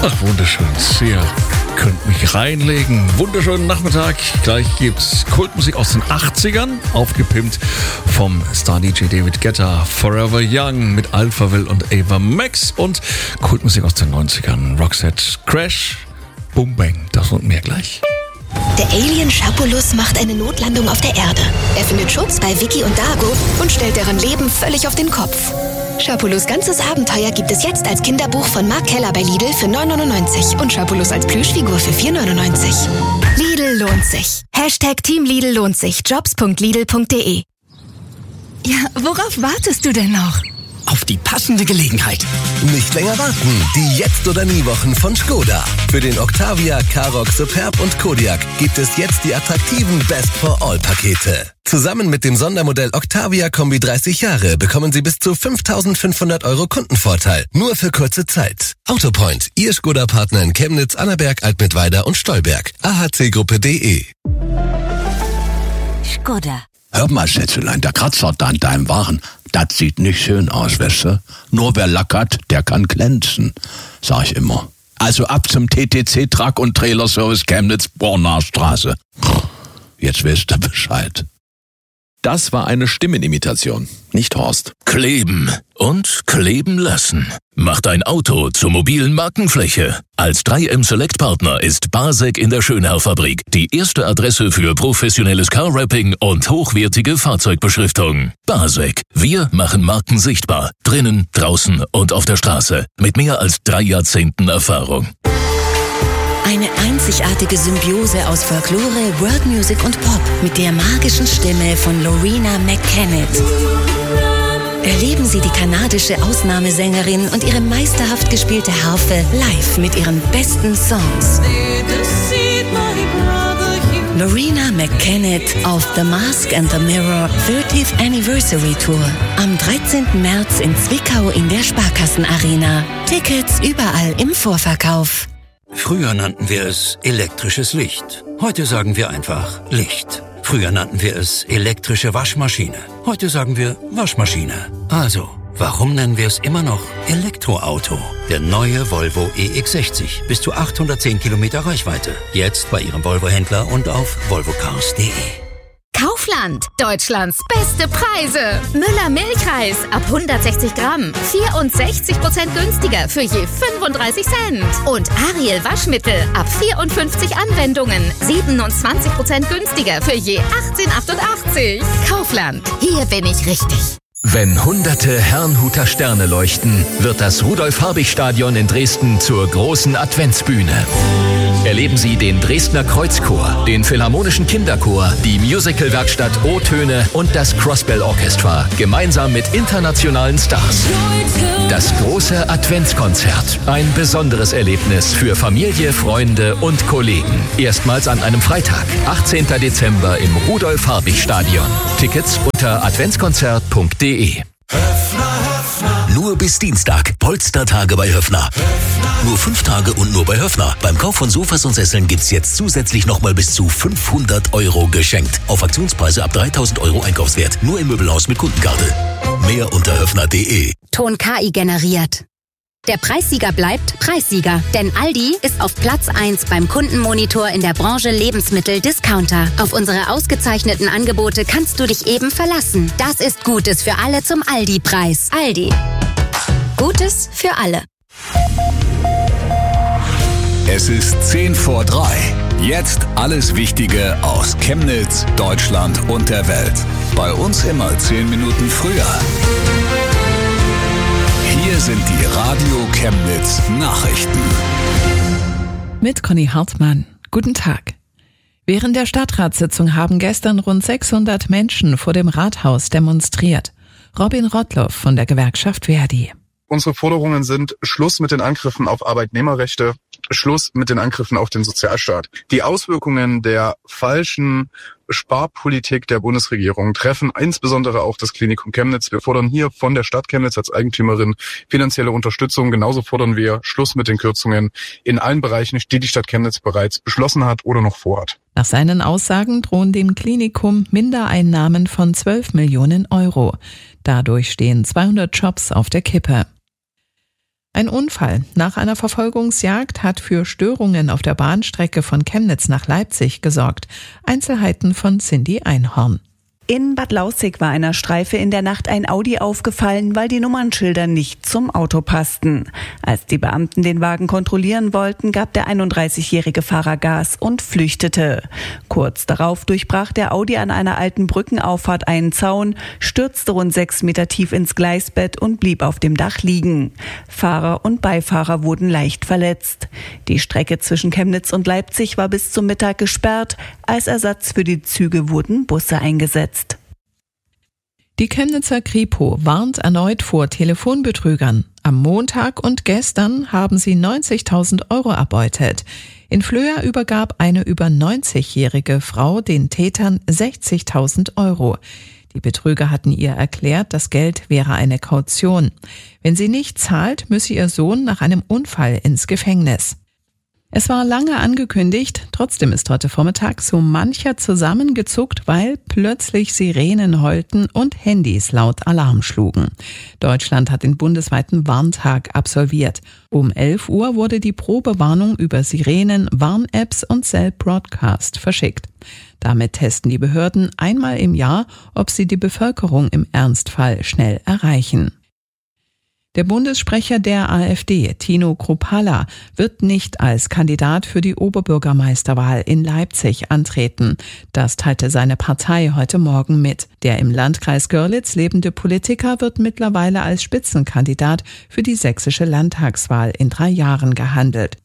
Ach, wunderschön. Ihr könnt mich reinlegen. Wunderschönen Nachmittag. Gleich gibt's Kultmusik aus den 80ern, aufgepimpt vom Star-DJ David Guetta. Forever Young mit Alpha Will und Ava Max. Und Kultmusik aus den 90ern. Roxette, Crash, Boom Bang. Das und mehr gleich. Der Alien Schapulus macht eine Notlandung auf der Erde. Er findet Schutz bei Vicky und Dago und stellt deren Leben völlig auf den Kopf. Schapulus ganzes Abenteuer gibt es jetzt als Kinderbuch von Mark Keller bei Lidl für 9,99 und Schapulus als Plüschfigur für 4,99. Lidl lohnt sich. Team Lidl lohnt sich. Jobs.lidl.de. Ja, worauf wartest du denn noch? Auf die passende Gelegenheit. Nicht länger warten. Die Jetzt oder Nie Wochen von Skoda. Für den Octavia, Karoq, Superb und Kodiaq gibt es jetzt die attraktiven Best for All Pakete. Zusammen mit dem Sondermodell Octavia Kombi 30 Jahre bekommen Sie bis zu 5.500 € Kundenvorteil. Nur für kurze Zeit. Autopoint, Ihr Skoda-Partner in Chemnitz, Annaberg, Altmittweida und Stolberg. ahcgruppe.de. Skoda. Hör mal, Schätzelein, der Kratzer da an deinem Wagen, das sieht nicht schön aus, weißt du? Nur wer lackert, der kann glänzen, sag ich immer. Also ab zum TTC Truck- und Trailerservice Chemnitz, Bornaer Straße. Jetzt weißt du Bescheid. Das war eine Stimmenimitation, nicht Horst. Kleben und kleben lassen. Macht ein Auto zur mobilen Markenfläche. Als 3M Select Partner ist Basek in der Schönherr-Fabrik die erste Adresse für professionelles Car-Wrapping und hochwertige Fahrzeugbeschriftung. Basek. Wir machen Marken sichtbar. Drinnen, draußen und auf der Straße. Mit mehr als 3 Jahrzehnten Erfahrung. Eine einzigartige Symbiose aus Folklore, World Music und Pop mit der magischen Stimme von Loreena McKennitt. Erleben Sie die kanadische Ausnahmesängerin und ihre meisterhaft gespielte Harfe live mit ihren besten Songs. Loreena McKennitt auf The Mask and the Mirror 30th Anniversary Tour. Am 13. März in Zwickau in der Sparkassenarena. Tickets überall im Vorverkauf. Früher nannten wir es elektrisches Licht. Heute sagen wir einfach Licht. Früher nannten wir es elektrische Waschmaschine. Heute sagen wir Waschmaschine. Also, warum nennen wir es immer noch Elektroauto? Der neue Volvo EX60. Bis zu 810 Kilometer Reichweite. Jetzt bei Ihrem Volvo-Händler und auf volvocars.de. Kaufland. Deutschlands beste Preise. Müller Milchreis ab 160 Gramm. 64% günstiger für je 35 Cent. Und Ariel Waschmittel ab 54 Anwendungen. 27% günstiger für je 18,88. Kaufland. Hier bin ich richtig. Wenn hunderte Herrnhuter Sterne leuchten, wird das Rudolf-Habich-Stadion in Dresden zur großen Adventsbühne. Erleben Sie den Dresdner Kreuzchor, den Philharmonischen Kinderchor, die Musicalwerkstatt O-Töne und das Crossbell Orchestra, gemeinsam mit internationalen Stars. Das große Adventskonzert, ein besonderes Erlebnis für Familie, Freunde und Kollegen. Erstmals an einem Freitag, 18. Dezember im Rudolf-Habich-Stadion. Tickets unter adventskonzert.de. Nur bis Dienstag. Polstertage bei Höffner. Nur 5 Tage und nur bei Höffner. Beim Kauf von Sofas und Sesseln gibt's jetzt zusätzlich nochmal bis zu 500 € geschenkt. Auf Aktionspreise ab 3.000 € Einkaufswert. Nur im Möbelhaus mit Kundenkarte. Mehr unter höffner.de. Ton KI generiert. Der Preissieger bleibt Preissieger, denn Aldi ist auf Platz 1 beim Kundenmonitor in der Branche Lebensmittel-Discounter. Auf unsere ausgezeichneten Angebote kannst du dich eben verlassen. Das ist Gutes für alle zum Aldi-Preis. Aldi. Gutes für alle. Es ist 10 vor 3. Jetzt alles Wichtige aus Chemnitz, Deutschland und der Welt. Bei uns immer 10 Minuten früher. Hier sind die Radio Chemnitz Nachrichten. Mit Conny Hartmann. Guten Tag. Während der Stadtratssitzung haben gestern rund 600 Menschen vor dem Rathaus demonstriert. Robin Rottloff von der Gewerkschaft Verdi. Unsere Forderungen sind Schluss mit den Angriffen auf Arbeitnehmerrechte, Schluss mit den Angriffen auf den Sozialstaat. Die Auswirkungen der falschen Sparpolitik der Bundesregierung treffen insbesondere auch das Klinikum Chemnitz. Wir fordern hier von der Stadt Chemnitz als Eigentümerin finanzielle Unterstützung. Genauso fordern wir Schluss mit den Kürzungen in allen Bereichen, die die Stadt Chemnitz bereits beschlossen hat oder noch vorhat. Nach seinen Aussagen drohen dem Klinikum Mindereinnahmen von 12 Millionen €. Dadurch stehen 200 Jobs auf der Kippe. Ein Unfall nach einer Verfolgungsjagd hat für Störungen auf der Bahnstrecke von Chemnitz nach Leipzig gesorgt. Einzelheiten von Cindy Einhorn. In Bad Lausick war einer Streife in der Nacht ein Audi aufgefallen, weil die Nummernschilder nicht zum Auto passten. Als die Beamten den Wagen kontrollieren wollten, gab der 31-jährige Fahrer Gas und flüchtete. Kurz darauf durchbrach der Audi an einer alten Brückenauffahrt einen Zaun, stürzte rund 6 Meter tief ins Gleisbett und blieb auf dem Dach liegen. Fahrer und Beifahrer wurden leicht verletzt. Die Strecke zwischen Chemnitz und Leipzig war bis zum Mittag gesperrt. Als Ersatz für die Züge wurden Busse eingesetzt. Die Chemnitzer Kripo warnt erneut vor Telefonbetrügern. Am Montag und gestern haben sie 90.000 Euro erbeutet. In Flöa übergab eine über 90-jährige Frau den Tätern 60.000 Euro. Die Betrüger hatten ihr erklärt, das Geld wäre eine Kaution. Wenn sie nicht zahlt, müsse ihr Sohn nach einem Unfall ins Gefängnis. Es war lange angekündigt, trotzdem ist heute Vormittag so mancher zusammengezuckt, weil plötzlich Sirenen heulten und Handys laut Alarm schlugen. Deutschland hat den bundesweiten Warntag absolviert. Um 11 Uhr wurde die Probewarnung über Sirenen, Warn-Apps und Cell-Broadcast verschickt. Damit testen die Behörden einmal im Jahr, ob sie die Bevölkerung im Ernstfall schnell erreichen. Der Bundessprecher der AfD, Tino Kruppalla, wird nicht als Kandidat für die Oberbürgermeisterwahl in Leipzig antreten. Das teilte seine Partei heute Morgen mit. Der im Landkreis Görlitz lebende Politiker wird mittlerweile als Spitzenkandidat für die sächsische Landtagswahl in 3 Jahren gehandelt.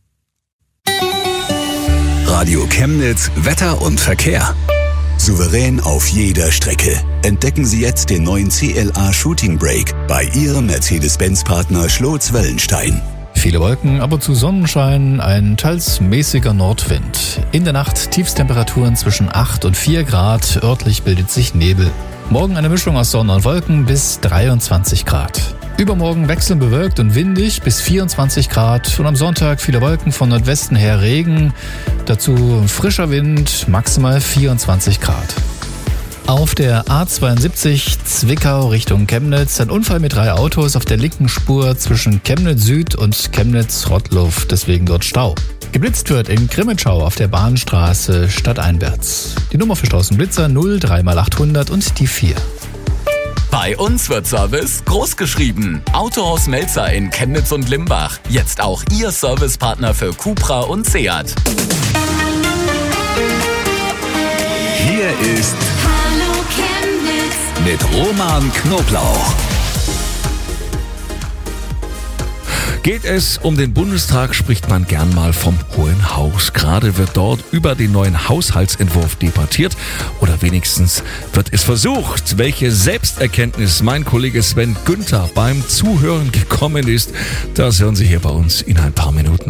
Radio Chemnitz, Wetter und Verkehr. Souverän auf jeder Strecke. Entdecken Sie jetzt den neuen CLA Shooting Brake bei Ihrem Mercedes-Benz-Partner Schlotz-Wellenstein. Viele Wolken, aber zu Sonnenschein, ein teils mäßiger Nordwind. In der Nacht Tiefstemperaturen zwischen 8 und 4 Grad, örtlich bildet sich Nebel. Morgen eine Mischung aus Sonne und Wolken bis 23 Grad. Übermorgen wechselnd bewölkt und windig bis 24 Grad und am Sonntag viele Wolken von Nordwesten her Regen, dazu frischer Wind, maximal 24 Grad. Auf der A72 Zwickau Richtung Chemnitz ein Unfall mit 3 Autos auf der linken Spur zwischen Chemnitz Süd und Chemnitz Rottluff, deswegen dort Stau. Geblitzt wird in Grimmitschau auf der Bahnstraße stadteinwärts. Die Nummer für Straßenblitzer 03x800 und die 4. Bei uns wird Service groß geschrieben. Autohaus Melzer in Chemnitz und Limbach. Jetzt auch Ihr Servicepartner für Cupra und Seat. Hier ist Hallo Chemnitz mit Roman Knoblauch. Geht es um den Bundestag, spricht man gern mal vom Hohen Haus. Gerade wird dort über den neuen Haushaltsentwurf debattiert oder wenigstens wird es versucht. Welche Selbsterkenntnis mein Kollege Sven Günther beim Zuhören gekommen ist, das hören Sie hier bei uns in ein paar Minuten.